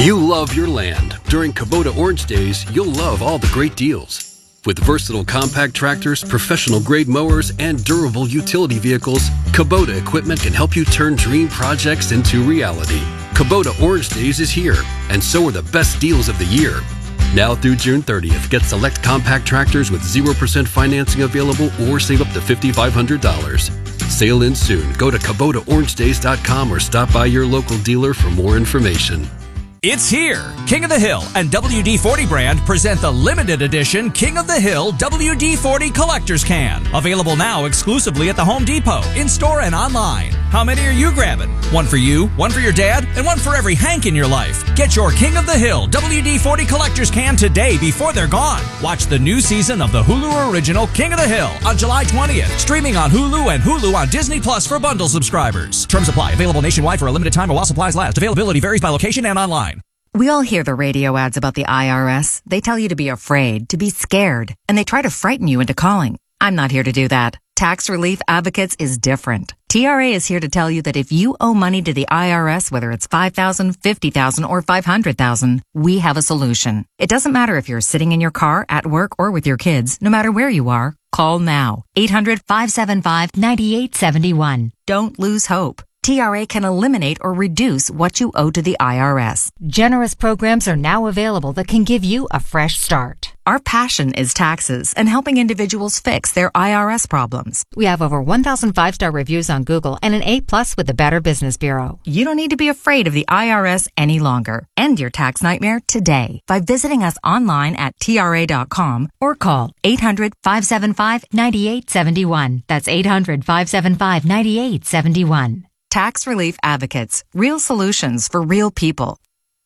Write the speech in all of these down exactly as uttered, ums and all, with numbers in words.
You love your land. During Kubota Orange Days, you'll love all the great deals. With versatile compact tractors, professional-grade mowers, and durable utility vehicles, Kubota equipment can help you turn dream projects into reality. Kubota Orange Days is here, and so are the best deals of the year. Now through June thirtieth, get select compact tractors with zero percent financing available or save up to five thousand five hundred dollars. Sale ends soon. Go to Kubota Orange Days dot com or stop by your local dealer for more information. It's here! King of the Hill and W D forty brand present the limited edition King of the Hill W D forty Collector's Can. Available now exclusively at the Home Depot, in-store and online. How many are you grabbing? One for you, one for your dad, and one for every Hank in your life. Get your King of the Hill W D forty Collector's Can today before they're gone. Watch the new season of the Hulu original King of the Hill on July twentieth. Streaming on Hulu and Hulu on Disney Plus for bundle subscribers. Terms apply. Available nationwide for a limited time or while supplies last. Availability varies by location and online. We all hear the radio ads about the I R S. They tell you to be afraid, to be scared, and they try to frighten you into calling. I'm not here to do that. Tax Relief Advocates is different. T R A is here to tell you that if you owe money to the I R S, whether it's five thousand dollars, fifty thousand dollars, or five hundred thousand dollars, we have a solution. It doesn't matter if you're sitting in your car, at work, or with your kids. No matter where you are, call now. eight hundred, five seven five, nine eight seven one. Don't lose hope. T R A can eliminate or reduce what you owe to the I R S. Generous programs are now available that can give you a fresh start. Our passion is taxes and helping individuals fix their I R S problems. We have over one thousand five-star reviews on Google and an A plus with the Better Business Bureau. You don't need to be afraid of the I R S any longer. End your tax nightmare today by visiting us online at T R A dot com or call eight hundred, five seven five, nine eight seven one. That's eight hundred, five seven five, nine eight seven one. Tax Relief Advocates. Real solutions for real people.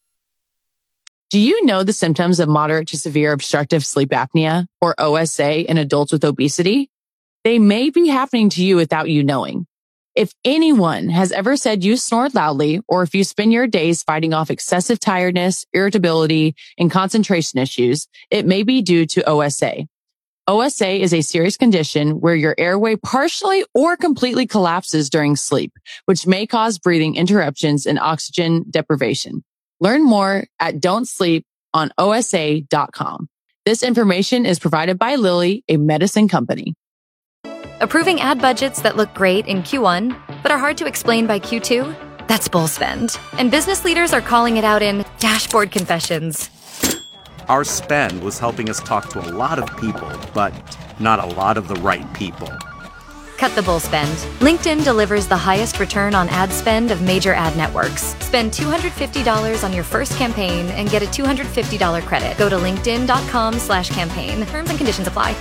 Do you know the symptoms of moderate to severe obstructive sleep apnea, or O S A, in adults with obesity? They may be happening to you without you knowing. If anyone has ever said you snore loudly, or if you spend your days fighting off excessive tiredness, irritability, and concentration issues, it may be due to O S A. O S A is a serious condition where your airway partially or completely collapses during sleep, which may cause breathing interruptions and oxygen deprivation. Learn more at don't sleep on O S A dot com. This information is provided by Lilly, a medicine company. Approving ad budgets that look great in Q one, but are hard to explain by Q two? That's bull spend. And business leaders are calling it out in dashboard confessions. Our spend was helping us talk to a lot of people, but not a lot of the right people. Cut the bull spend. LinkedIn delivers the highest return on ad spend of major ad networks. Spend two hundred fifty dollars on your first campaign and get a two hundred fifty dollars credit. Go to linkedin.com slash campaign. Terms and conditions apply.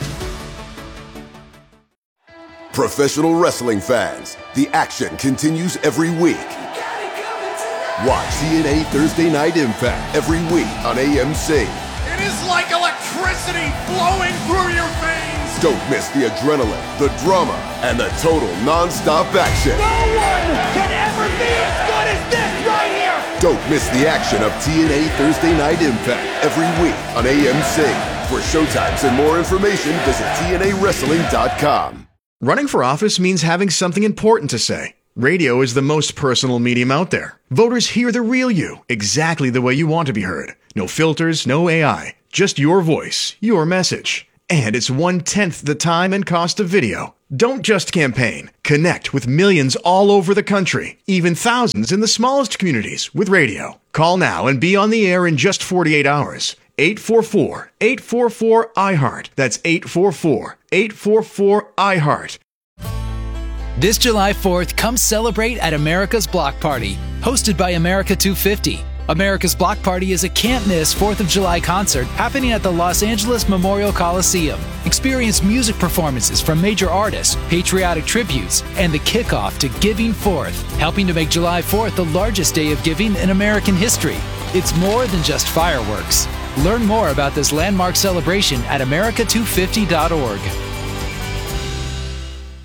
Professional wrestling fans, the action continues every week. Watch T N A Thursday Night Impact every week on A M C. It is like electricity flowing through your veins. Don't miss the adrenaline, the drama, and the total non-stop action. No one can ever be as good as this right here. Don't miss the action of T N A Thursday Night Impact every week on A M C. For showtimes and more information, visit T N A wrestling dot com. Running for office means having something important to say. Radio is the most personal medium out there. Voters hear the real you, exactly the way you want to be heard. No filters, no A I, just your voice, your message. And it's one-tenth the time and cost of video. Don't just campaign. Connect with millions all over the country, even thousands in the smallest communities with radio. Call now and be on the air in just forty-eight hours. eight four four, eight four four, I heart. That's eight four four, eight four four, I heart. This July fourth, come celebrate at America's Block Party, hosted by America two fifty. America's Block Party is a can't-miss fourth of July concert happening at the Los Angeles Memorial Coliseum. Experience music performances from major artists, patriotic tributes, and the kickoff to Giving Fourth, helping to make July fourth the largest day of giving in American history. It's more than just fireworks. Learn more about this landmark celebration at America two fifty dot org.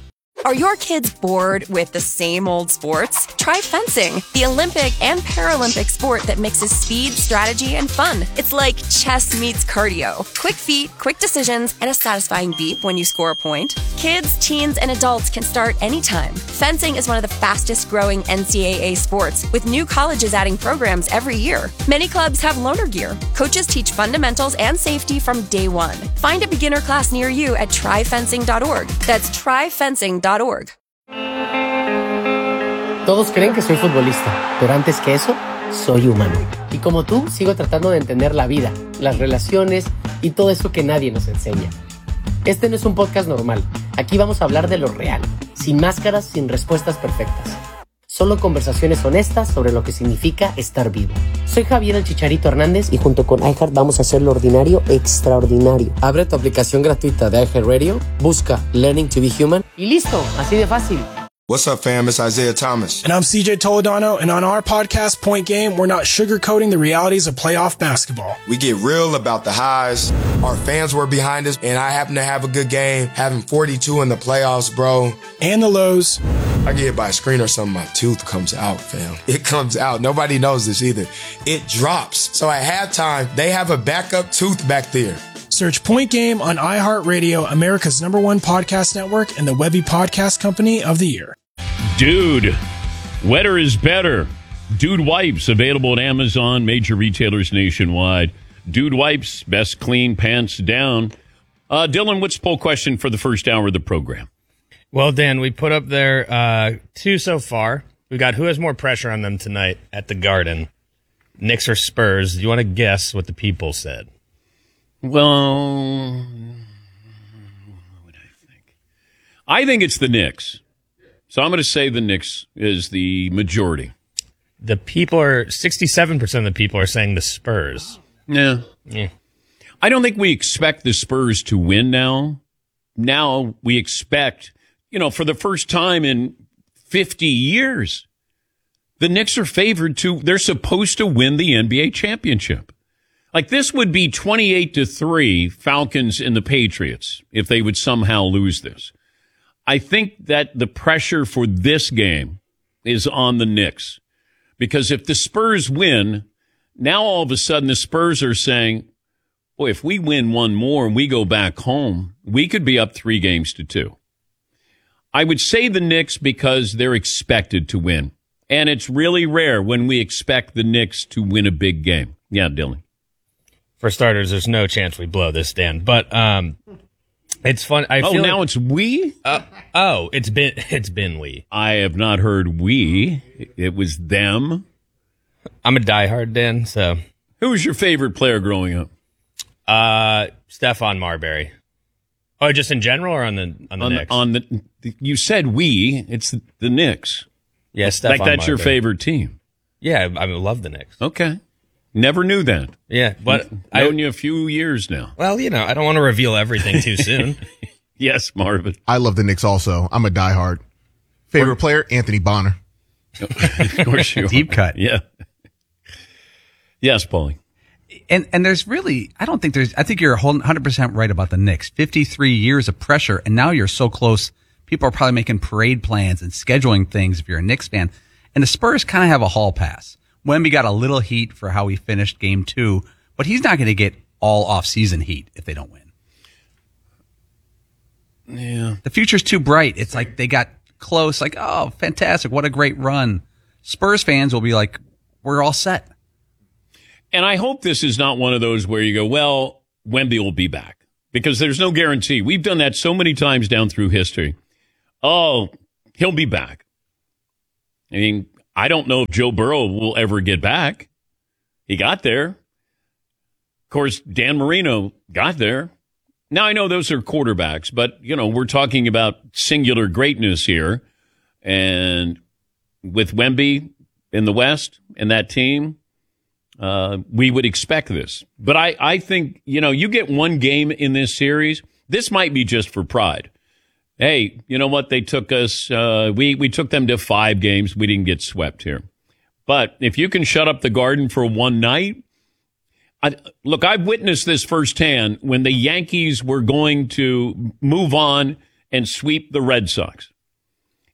Are your kids bored with the same old sports? Try fencing, the Olympic and Paralympic sport that mixes speed, strategy, and fun. It's like chess meets cardio. Quick feet, quick decisions, and a satisfying beep when you score a point. Kids, teens, and adults can start anytime. Fencing is one of the fastest growing N C double A sports, with new colleges adding programs every year. Many clubs have loaner gear. Coaches teach fundamentals and safety from day one. Find a beginner class near you at try fencing dot org. That's try fencing dot org. Todos creen que soy futbolista, pero antes que eso, soy humano. Y como tú, sigo tratando de entender la vida, las relaciones y todo eso que nadie nos enseña. Este no es un podcast normal. Aquí vamos a hablar de lo real, sin máscaras, sin respuestas perfectas. Solo conversaciones honestas sobre lo que significa estar vivo. Soy Javier el Chicharito Hernández y junto con iHeart vamos a hacer lo ordinario extraordinario. Abre tu aplicación gratuita de iHeartRadio, busca Learning to be Human y listo, así de fácil. What's up, fam? It's Isaiah Thomas. And I'm C J Toledano, and on our podcast, Point Game, we're not sugarcoating the realities of playoff basketball. We get real about the highs. Our fans were behind us, and I happen to have a good game, having forty-two in the playoffs, bro. And the lows. I get hit by a screen or something, my tooth comes out, fam. It comes out. Nobody knows this either. It drops. So at halftime, they have a backup tooth back there. Search Point Game on iHeartRadio, America's number one podcast network, and the Webby Podcast Company of the Year. Dude, wetter is better. Dude Wipes, available at Amazon, major retailers nationwide. Dude Wipes, best clean pants down. Uh, Dylan, what's the poll question for the first hour of the program? Well, Dan, we put up there uh, two so far. We got who has more pressure on them tonight at the Garden, Knicks or Spurs. Do you want to guess what the people said? Well, what would I think? I think it's the Knicks. So I'm going to say the Knicks is the majority. The people are, sixty-seven percent of the people are saying the Spurs. Yeah. yeah. I don't think we expect the Spurs to win now. Now we expect, you know, for the first time in fifty years, the Knicks are favored to, they're supposed to win the N B A championship. Like this would be twenty-eight to three Falcons and the Patriots if they would somehow lose this. I think that the pressure for this game is on the Knicks. Because if the Spurs win, now all of a sudden the Spurs are saying, boy, if we win one more and we go back home, we could be up three games to two. I would say the Knicks because they're expected to win. And it's really rare when we expect the Knicks to win a big game. Yeah, Dylan. For starters, there's no chance we blow this, Dan. But um, it's fun. I oh, feel now like, it's we? Uh, oh, it's been it's been we. I have not heard we. It was them. I'm a diehard, Dan. So, who was your favorite player growing up? Uh, Stephon Marbury. Oh, just in general, or on the on the on Knicks? The, on the you said we. It's the, the Knicks. Yeah, Stephon like that's Marbury. your favorite team. Yeah, I love the Knicks. Okay. Never knew that. Yeah, but I've known you a few years now. Well, you know, I don't want to reveal everything too soon. Yes, Marvin. I love the Knicks also. I'm a diehard. Favorite or, player, Anthony Bonner. Of course you Deep are. cut. Yeah. Yes, Paulie. And and there's really, I don't think there's, I think you're one hundred percent right about the Knicks. fifty-three years of pressure, and now you're so close. People are probably making parade plans and scheduling things if you're a Knicks fan. And the Spurs kind of have a hall pass. Wemby got a little heat for how he finished game two, but he's not going to get all off-season heat if they don't win. Yeah. The future's too bright. It's like they got close, like, oh, fantastic, what a great run. Spurs fans will be like, we're all set. And I hope this is not one of those where you go, well, Wemby will be back. Because there's no guarantee. We've done that so many times down through history. Oh, he'll be back. I mean, I don't know if Joe Burrow will ever get back. He got there. Of course, Dan Marino got there. Now, I know those are quarterbacks, but, you know, we're talking about singular greatness here. And with Wemby in the West and that team, uh, we would expect this. But I, I think, you know, you get one game in this series, this might be just for pride. Hey, you know what? They took us, uh, we, we took them to five games. We didn't get swept here. But if you can shut up the Garden for one night, I, look, I've witnessed this firsthand when the Yankees were going to move on and sweep the Red Sox.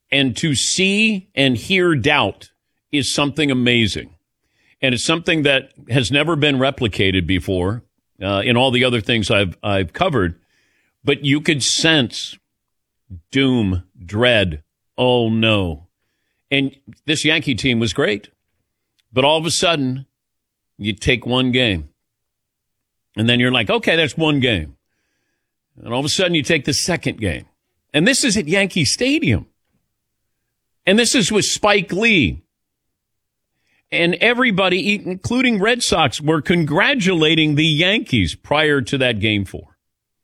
And to see and hear doubt is something amazing. And it's something that has never been replicated before uh, in all the other things I've I've covered. But you could sense doom, dread, oh no. And this Yankee team was great. But all of a sudden, you take one game. And then you're like, okay, that's one game. And all of a sudden, you take the second game. And this is at Yankee Stadium. And this is with Spike Lee. And everybody, including Red Sox, were congratulating the Yankees prior to that game four.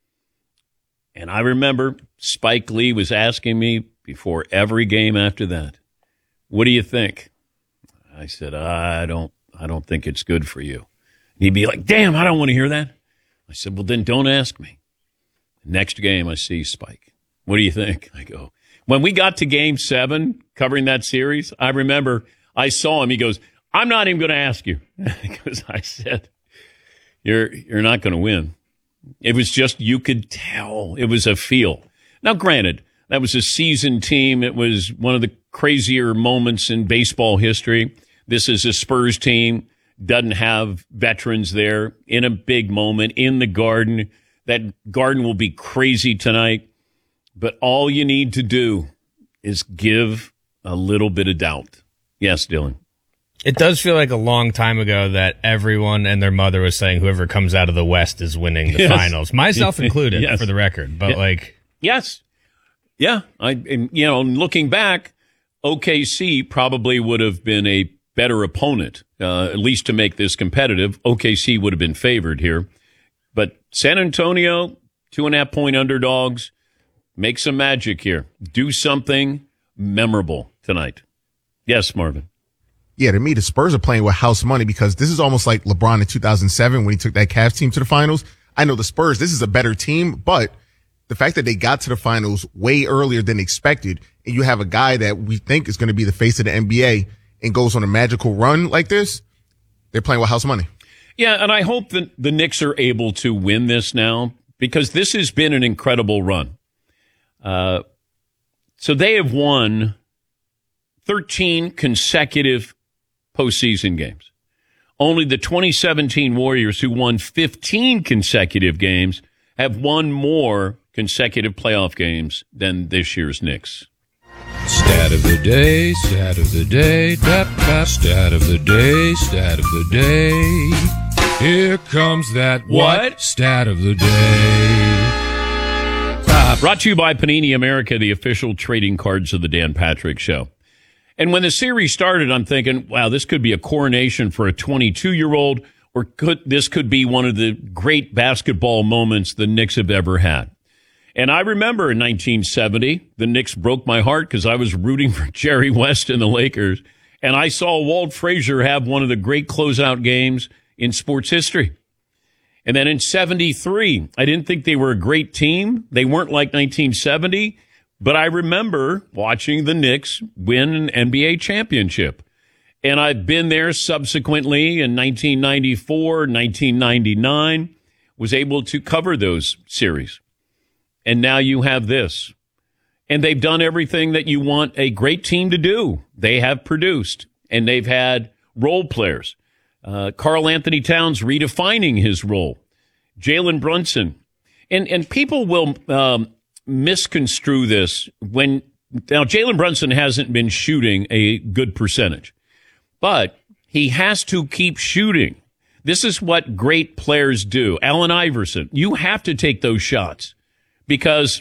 And I remember Spike Lee was asking me before every game after that, what do you think? I said, I don't, I don't think it's good for you. And he'd be like, damn, I don't want to hear that. I said, well, then don't ask me. Next game, I see Spike. What do you think? I go, when we got to game seven, covering that series, I remember I saw him. He goes, I'm not even going to ask you. Because I said, you're, you're not going to win. It was just, you could tell. It was a feel. Now, granted, that was a seasoned team. It was one of the crazier moments in baseball history. This is a Spurs team, doesn't have veterans there, in a big moment, in the Garden. That Garden will be crazy tonight. But all you need to do is give a little bit of doubt. Yes, Dylan. It does feel like a long time ago that everyone and their mother was saying whoever comes out of the West is winning the Yes. finals, myself included, Yes. for the record. But Yeah. like, Yes. Yeah. I, and, you know, looking back, O K C probably would have been a better opponent, uh, at least to make this competitive. O K C would have been favored here. But San Antonio, two and a half point underdogs, make some magic here. Do something memorable tonight. Yes, Marvin. Yeah, to me, the Spurs are playing with house money because this is almost like LeBron in two thousand seven when he took that Cavs team to the finals. I know the Spurs, this is a better team, but the fact that they got to the finals way earlier than expected, and you have a guy that we think is going to be the face of the N B A and goes on a magical run like this, they're playing with house money. Yeah, and I hope that the Knicks are able to win this now because this has been an incredible run. Uh, so they have won thirteen consecutive postseason games. Only the twenty seventeen Warriors, who won fifteen consecutive games, have won more consecutive playoff games than this year's Knicks. Stat of the day, stat of the day, dap, dap, stat of the day, stat of the day. Here comes that what? What? Stat of the day. Uh, brought to you by Panini America, the official trading cards of the Dan Patrick Show. And when the series started, I'm thinking, wow, this could be a coronation for a twenty-two-year-old, or could this could be one of the great basketball moments the Knicks have ever had. And I remember in nineteen seventy, the Knicks broke my heart because I was rooting for Jerry West and the Lakers, and I saw Walt Frazier have one of the great closeout games in sports history. And then in seventy-three, I didn't think they were a great team. They weren't like nineteen seventy. But I remember watching the Knicks win an N B A championship. And I've been there subsequently in nineteen ninety-four, nineteen ninety-nine, was able to cover those series. And now you have this. And they've done everything that you want a great team to do. They have produced, and they've had role players. Uh, Karl Anthony Towns redefining his role. Jalen Brunson. And, and people will... Um, misconstrue this when now Jalen Brunson hasn't been shooting a good percentage, but he has to keep shooting. This is what great players do. Allen Iverson, you have to take those shots because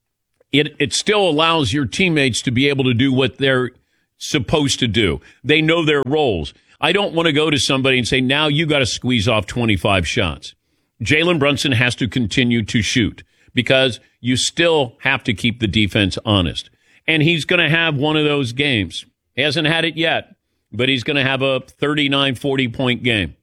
it it still allows your teammates to be able to do what they're supposed to do. They know their roles. I don't want to go to somebody and say, now you got to squeeze off twenty-five shots. Jalen Brunson has to continue to shoot because you still have to keep the defense honest. And he's going to have one of those games. He hasn't had it yet, but he's going to have a thirty-nine, forty-point game.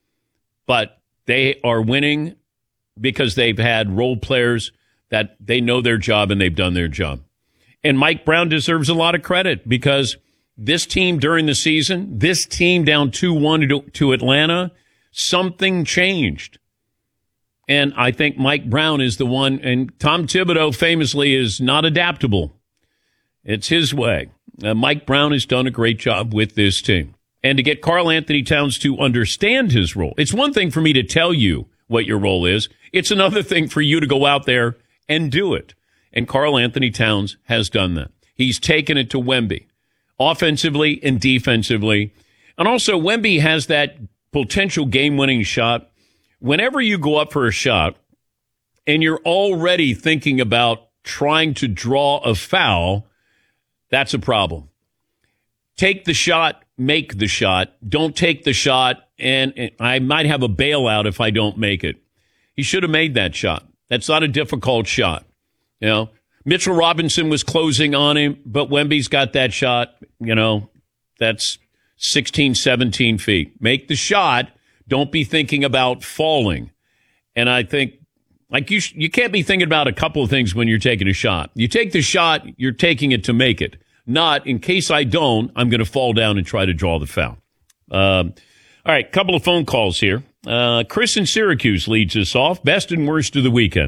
But they are winning because they've had role players that they know their job and they've done their job. And Mike Brown deserves a lot of credit because this team during the season, this team down two one to, to Atlanta, something changed. And I think Mike Brown is the one, and Tom Thibodeau famously is not adaptable. It's his way. Uh, Mike Brown has done a great job with this team. And to get Karl Anthony Towns to understand his role. It's one thing for me to tell you what your role is. It's another thing for you to go out there and do it. And Karl Anthony Towns has done that. He's taken it to Wemby, offensively and defensively. And also, Wemby has that potential game-winning shot. Whenever you go up for a shot and you're already thinking about trying to draw a foul, that's a problem. Take the shot, make the shot. Don't take the shot, and, and I might have a bailout if I don't make it. He should have made that shot. That's not a difficult shot. You know, Mitchell Robinson was closing on him, but Wemby's got that shot. You know, that's sixteen, seventeen feet. Make the shot. Don't be thinking about falling. And I think, like, you sh- you can't be thinking about a couple of things when you're taking a shot. You take the shot, you're taking it to make it. Not, in case I don't, I'm going to fall down and try to draw the foul. Um, all right, couple of phone calls here. Uh, Chris in Syracuse leads us off. Best and worst of the weekend.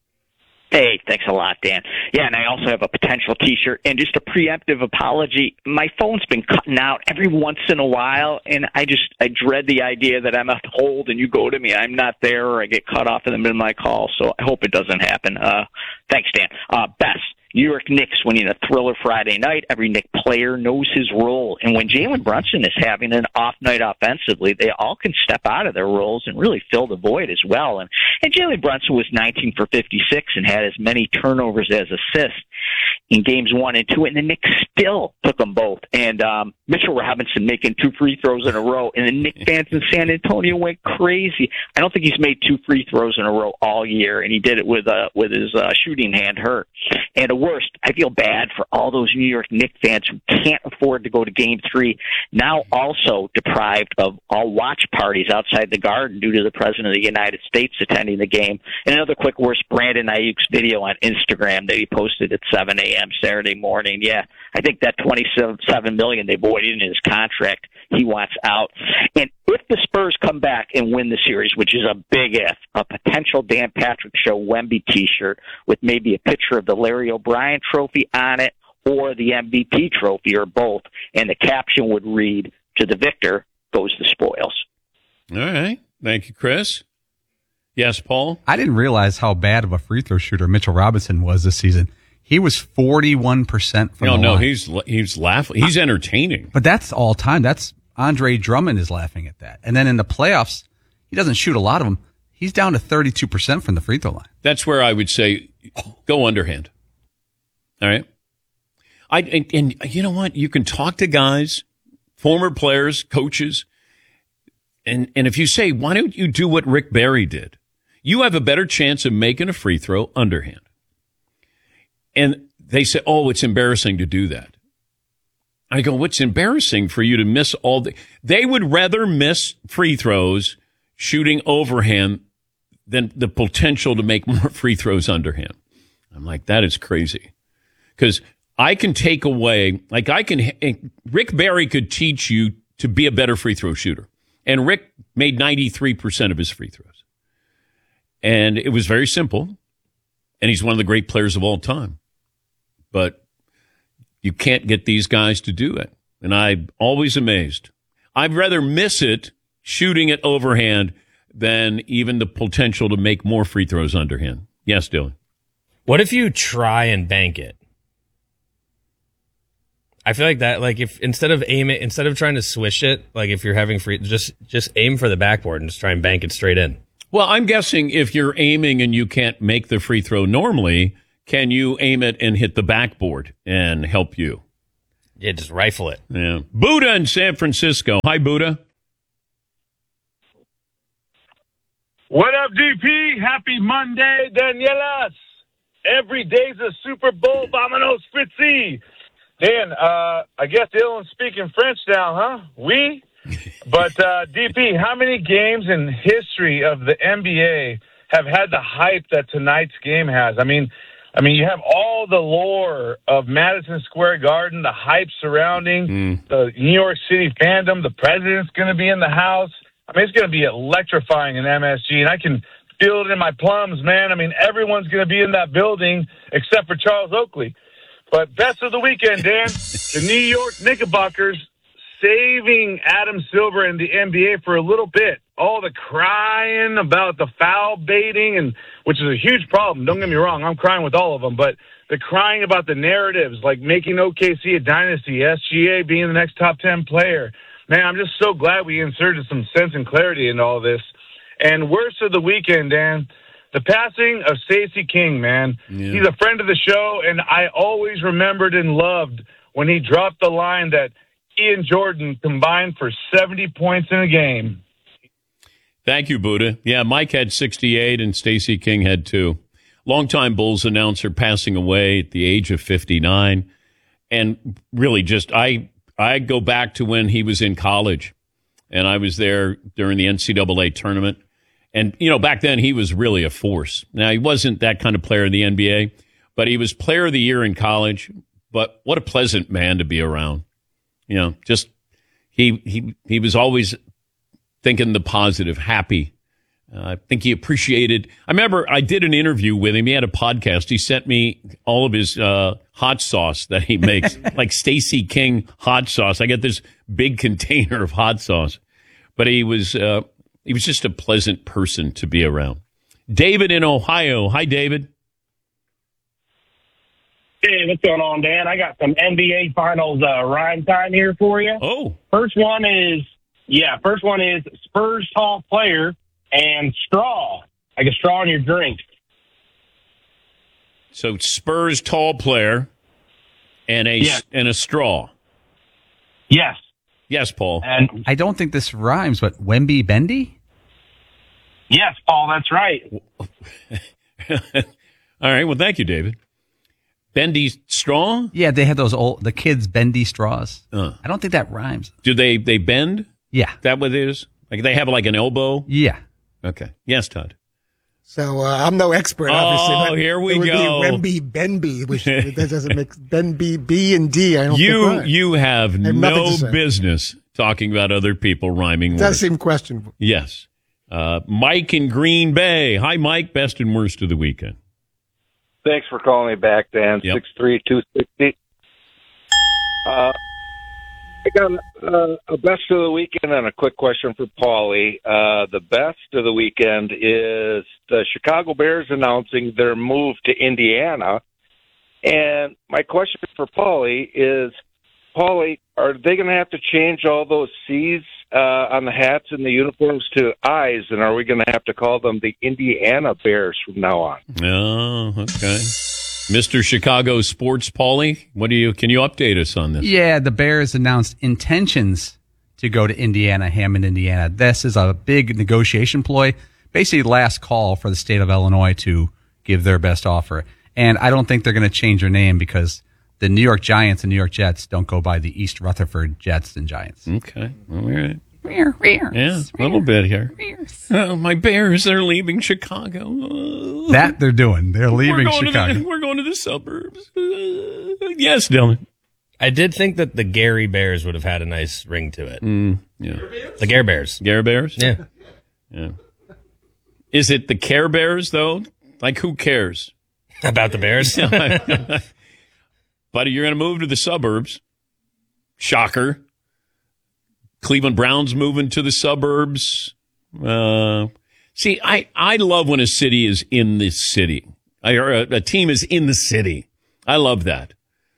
Hey, thanks a lot, Dan. Yeah, and I also have a potential T-shirt. And just a preemptive apology, my phone's been cutting out every once in a while, and I just I dread the idea that I'm on hold and you go to me, I'm not there, or I get cut off in the middle of my call, so I hope it doesn't happen. Uh, thanks, Dan. Uh, best. New York Knicks winning a thriller Friday night. Every Knick player knows his role. And when Jalen Brunson is having an off night offensively, they all can step out of their roles and really fill the void as well. And, and Jalen Brunson was nineteen for fifty-six and had as many turnovers as assists in games one and two. And the Knicks still took them both. And um, Mitchell Robinson making two free throws in a row. And the Knicks fans in San Antonio went crazy. I don't think he's made two free throws in a row all year. And he did it with, uh, with his uh, shooting hand hurt. And a worst, I feel bad for all those New York Knicks fans who can't afford to go to Game three, now also deprived of all watch parties outside the Garden due to the President of the United States attending the game. And another quick worst, Brandon Ayuk's video on Instagram that he posted at seven a.m. Saturday morning. Yeah, I think that twenty-seven million dollars they voided in his contract, he wants out. And if the Spurs come back and win the series, which is a big if, a potential Dan Patrick Show Wemby T-shirt with maybe a picture of the Larry O'Brien trophy on it or the M V P trophy or both, and the caption would read, "To the victor goes the spoils." All right. Thank you, Chris. Yes, Paul? I didn't realize how bad of a free throw shooter Mitchell Robinson was this season. He was forty-one percent from no, the no, line. he's he's laughing. He's entertaining. But that's all time. That's Andre Drummond is laughing at that. And then in the playoffs, he doesn't shoot a lot of them. He's down to thirty-two percent from the free throw line. That's where I would say go underhand. All right. I and, and you know what? You can talk to guys, former players, coaches, and and if you say, why don't you do what Rick Barry did? You have a better chance of making a free throw underhand. And they say, oh, it's embarrassing to do that. I go, what's embarrassing for you to miss all the... They would rather miss free throws shooting overhand than the potential to make more free throws underhand. I'm like, that is crazy. Because I can take away, like I can... Rick Barry could teach you to be a better free throw shooter. And Rick made ninety-three percent of his free throws. And it was very simple. And he's one of the great players of all time. But you can't get these guys to do it. And I'm always amazed. I'd rather miss it shooting it overhand than even the potential to make more free throws underhand. Yes, Dylan. What if you try and bank it? I feel like that, like if instead of aim it, instead of trying to swish it, like if you're having free, just just aim for the backboard and just try and bank it straight in. Well, I'm guessing if you're aiming and you can't make the free throw normally, can you aim it and hit the backboard and help you? Yeah, just rifle it. Yeah. Buddha in San Francisco. Hi, Buddha. What up, D P? Happy Monday, Danielas. Every day's a Super Bowl. Vamonos Fritzy. Dan, uh, I guess Dylan's speaking French now, huh? Oui? But, uh, D P, how many games in history of the N B A have had the hype that tonight's game has? I mean, I mean, you have all the lore of Madison Square Garden, the hype surrounding mm. the New York City fandom. The president's going to be in the house. I mean, it's going to be electrifying in M S G, and I can feel it in my plums, man. I mean, everyone's going to be in that building except for Charles Oakley. But best of the weekend, Dan. The New York Knickerbockers saving Adam Silver in the N B A for a little bit. All the crying about the foul baiting, and which is a huge problem. Don't get me wrong. I'm crying with all of them. But the crying about the narratives, like making O K C a dynasty, S G A being the next top ten player. Man, I'm just so glad we inserted some sense and clarity into all this. And worst of the weekend, Dan, the passing of Stacey King, man. Yeah. He's a friend of the show, and I always remembered and loved when he dropped the line that he and Jordan combined for seventy points in a game. Thank you, Buddha. Yeah, Mike had sixty-eight and Stacey King had two. Longtime Bulls announcer passing away at the age of fifty-nine. And really just, I I go back to when he was in college, and I was there during the N C double A tournament. And, you know, back then he was really a force. Now, he wasn't that kind of player in the N B A, but he was player of the year in college. But what a pleasant man to be around. You know, just he he he was always thinking the positive, happy. Uh, I think he appreciated. I remember I did an interview with him. He had a podcast. He sent me all of his uh, hot sauce that he makes, like Stacey King hot sauce. I got this big container of hot sauce. But he was uh, he was just a pleasant person to be around. David in Ohio. Hi, David. Hey, what's going on, Dan? I got some N B A Finals uh, rhyme time here for you. Oh. First one is, yeah, first one is Spurs tall player and straw, like a straw in your drink. So Spurs tall player and a Yes. and a straw. Yes. Yes, Paul. And I don't think this rhymes, but Wemby Bendy? yes, Paul, that's right. All right. Well, thank you, David. Bendy straw? Yeah, they had those old the kids bendy straws. Uh. I don't think that rhymes. Do they they bend? Yeah. That what it is? Like they have like an elbow? Yeah. Okay. Yes, Todd. So uh, I'm no expert, obviously. Oh, but here we it would go. Be Wemby Benby, which that doesn't make Benby B and D. I don't You think right. you have, I have nothing no to say. business talking about other people rhyming It words. does seem questionable. Yes. Uh, Mike in Green Bay. Hi, Mike. Best and worst of the weekend. Thanks for calling me back, Dan. Yep. Six three two sixty. Uh, I got uh, a best of the weekend and a quick question for Paulie. Uh, the best of the weekend is the Chicago Bears announcing their move to Indiana. And my question for Paulie is, Paulie, are they going to have to change all those C's uh, on the hats and the uniforms to I's, and are we going to have to call them the Indiana Bears from now on? Oh, okay. Mister Chicago Sports, Paulie, what do you? Can you update us on this? Yeah, the Bears announced intentions to go to Indiana, Hammond, Indiana. This is a big negotiation ploy, basically last call for the state of Illinois to give their best offer. And I don't think they're going to change their name because the New York Giants and New York Jets don't go by the East Rutherford Jets and Giants. Okay. All right. Rear, rear, Yeah, a little bit here. Oh, my Bears, they're leaving Chicago. Oh. That they're doing. They're leaving we're going Chicago. To the, we're going to the suburbs. Uh, yes, Dylan. I did think that the Gary Bears would have had a nice ring to it. Mm, yeah. The Gare Bears. Gare Bears? Yeah. Yeah. Is it the Care Bears, though? Like, who cares? About the Bears? Buddy, you're going to move to the suburbs. Shocker. Cleveland Browns moving to the suburbs. Uh, see, I, I love when a city is in the city. I, or a, a team is in the city. I love that.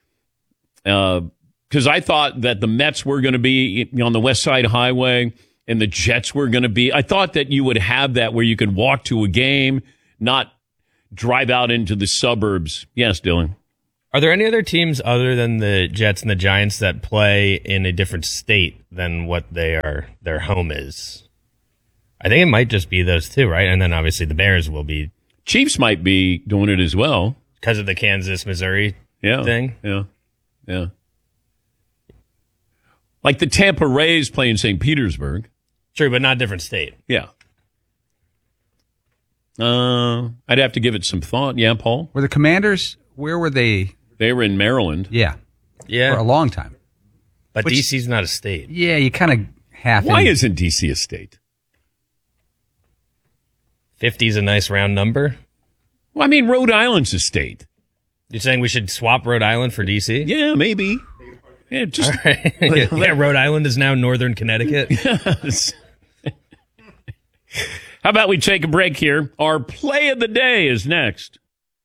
Because uh, I thought that the Mets were going to be on the West Side Highway and the Jets were going to be. I thought that you would have that where you could walk to a game, not drive out into the suburbs. Yes, Dylan. Are there any other teams other than the Jets and the Giants that play in a different state than what they are their home is? I think it might just be those two, right? And then obviously the Bears will be. Chiefs might be doing it as well. Because of the Kansas, Missouri yeah, thing? Yeah, yeah. Like the Tampa Rays play in Saint Petersburg. True, but not different state. Yeah. Uh, I'd have to give it some thought. Yeah, Paul? Were the Commanders, where were they? They were in Maryland. Yeah. Yeah. For a long time. But Which, D C's not a state. Yeah, you kind of half. Why in. isn't D C a state? fifty is a nice round number. Well, I mean, Rhode Island's a state. You're saying we should swap Rhode Island for D C? Yeah, maybe. Yeah, just All right. yeah, Rhode Island is now Northern Connecticut. Yes. How about we take a break here? Our play of the day is next.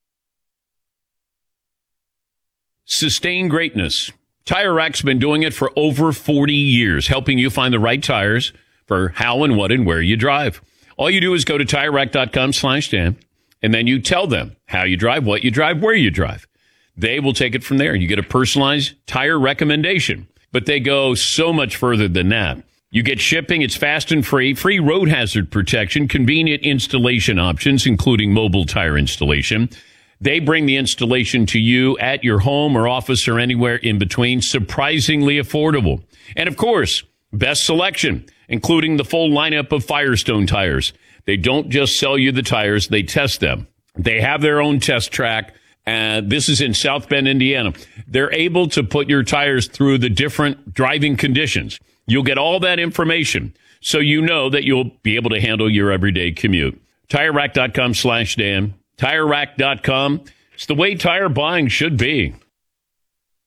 Sustain greatness. Tire Rack's been doing it for over forty years, helping you find the right tires for how and what and where you drive. All you do is go to tire rack dot com slash Dan, and then you tell them how you drive, what you drive, where you drive. They will take it from there. You get a personalized tire recommendation, but they go so much further than that. You get shipping. It's fast and free, free road hazard protection, convenient installation options, including mobile tire installation. They bring the installation to you at your home or office or anywhere in between, surprisingly affordable. And of course, best selection, including the full lineup of Firestone tires. They don't just sell you the tires, they test them. They have their own test track. And this is in South Bend, Indiana. They're able to put your tires through the different driving conditions. You'll get all that information so you know that you'll be able to handle your everyday commute. tire rack dot com slash Dan. tire rack dot com. It's the way tire buying should be.